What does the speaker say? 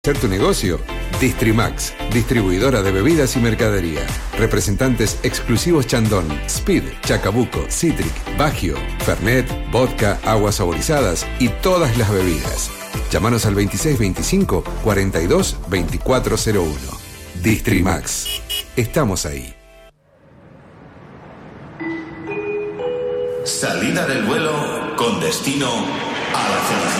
¿Hacer tu negocio? Distrimax, distribuidora de bebidas y mercadería. Representantes exclusivos Chandon, Speed, Chacabuco, Citric, Bagio, Fernet, vodka, aguas saborizadas y todas las bebidas. Llámanos al 2625 42 2401. Distrimax. Estamos ahí. Salida del vuelo con destino a la felicidad.